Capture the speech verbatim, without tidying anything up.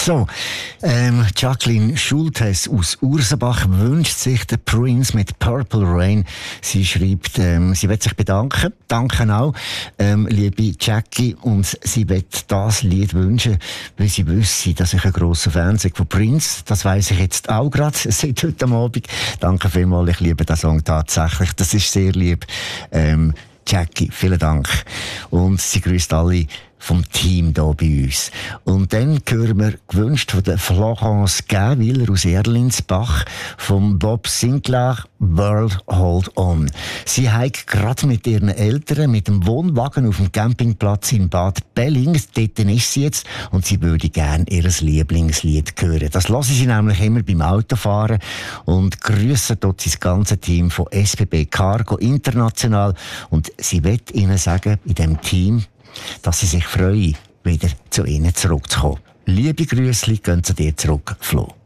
So, ähm, Jacqueline Schultes aus Ursenbach wünscht sich den Prince mit Purple Rain. Sie schreibt, ähm, sie will sich bedanken. Danke auch, ähm, liebe Jackie. Und sie will das Lied wünschen, weil sie wüsste, dass ich ein grosser Fan bin von Prince. Das weiss ich jetzt auch gerade seit heute Abend. Danke vielmals, ich liebe den Song tatsächlich. Das ist sehr lieb. Ähm, Jackie, vielen Dank. Und sie grüßt alle vom Team hier bei uns. Und dann hören wir gewünscht von der Florence Gäwiller aus Erlinsbach, vom Bob Sinclair, World Hold On. Sie hat gerade mit ihren Eltern mit dem Wohnwagen auf dem Campingplatz in Bad Belling, dort ist sie jetzt, und sie würde gerne ihr Lieblingslied hören. Das hören sie nämlich immer beim Autofahren und grüßen dort das ganze Team von S B B Cargo International. Und sie will ihnen sagen, in diesem Team, dass sie sich freuen, wieder zu ihnen zurückzukommen. Liebe Grüßli, gehen zu dir zurück, Flo.